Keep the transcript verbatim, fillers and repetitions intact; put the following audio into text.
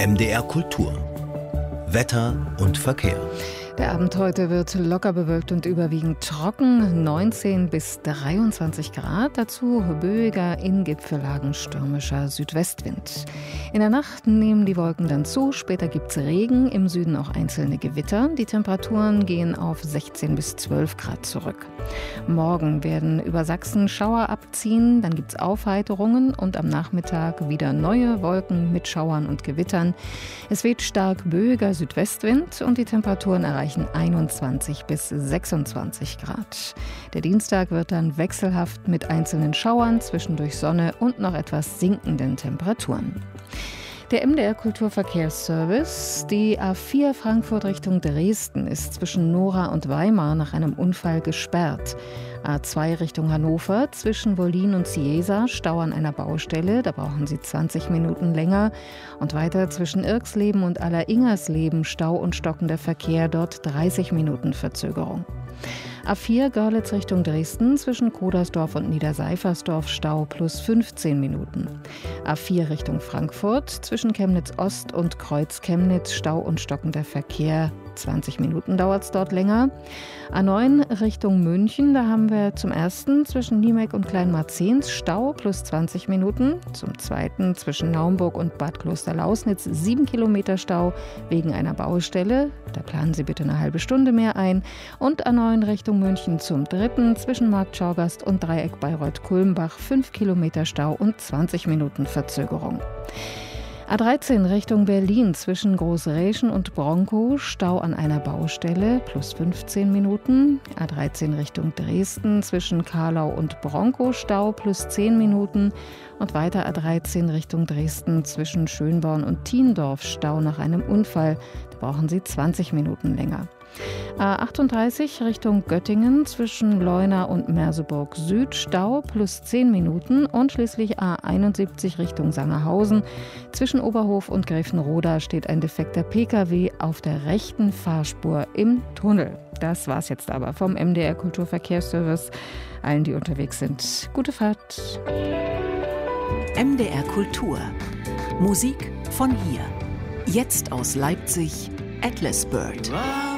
M D R Kultur. Wetter und Verkehr. Der Abend heute wird locker bewölkt und überwiegend trocken, neunzehn bis dreiundzwanzig Grad, dazu böiger, in Gipfellagen stürmischer Südwestwind. In der Nacht nehmen die Wolken dann zu, später gibt es Regen, im Süden auch einzelne Gewitter. Die Temperaturen gehen auf sechzehn bis zwölf Grad zurück. Morgen werden über Sachsen Schauer abziehen, dann gibt es Aufheiterungen und am Nachmittag wieder neue Wolken mit Schauern und Gewittern. Es weht stark böiger Südwestwind und die Temperaturen erreichen einundzwanzig bis sechsundzwanzig Grad. Der Dienstag wird dann wechselhaft mit einzelnen Schauern, zwischendurch Sonne und noch etwas sinkenden Temperaturen. Der M D R Kulturverkehrsservice. Die A vier Frankfurt Richtung Dresden ist zwischen Nora und Weimar nach einem Unfall gesperrt. A zwei Richtung Hannover zwischen Wollin und Ciesa Stau an einer Baustelle, da brauchen Sie zwanzig Minuten länger. Und weiter zwischen Irxleben und Alleringersleben Stau und stockender Verkehr, dort dreißig Minuten Verzögerung. A vier Görlitz Richtung Dresden zwischen Kodersdorf und Niederseifersdorf Stau plus fünfzehn Minuten. A vier Richtung Frankfurt zwischen Chemnitz Ost und Kreuz Chemnitz Stau und stockender Verkehr, zwanzig Minuten dauert es dort länger. A neun Richtung München, da haben wir zum ersten zwischen Niemeck und Kleinmarzens Stau plus zwanzig Minuten. Zum zweiten zwischen Naumburg und Bad Klosterlausnitz sieben Kilometer Stau wegen einer Baustelle. Da planen Sie bitte eine halbe Stunde mehr ein. Und A neun Richtung München zum dritten zwischen Markt Schauergast und Dreieck Bayreuth-Kulmbach fünf Kilometer Stau und zwanzig Minuten Verzögerung. A dreizehn Richtung Berlin zwischen Großräschen und Bronkow Stau an einer Baustelle plus fünfzehn Minuten. A dreizehn Richtung Dresden zwischen Karlau und Bronkow Stau plus zehn Minuten. Und weiter A dreizehn Richtung Dresden zwischen Schönborn und Thiendorf Stau nach einem Unfall. Da brauchen Sie zwanzig Minuten länger. A achtunddreißig Richtung Göttingen zwischen Leuna und Merseburg Süd Stau plus zehn Minuten und schließlich A einundsiebzig Richtung Sangerhausen. Zwischen Oberhof und Gräfenroda steht ein defekter Pkw auf der rechten Fahrspur im Tunnel. Das war's jetzt aber vom M D R Kulturverkehrsservice. Allen, die unterwegs sind, gute Fahrt. M D R Kultur. Musik von hier. Jetzt aus Leipzig, Atlas Bird.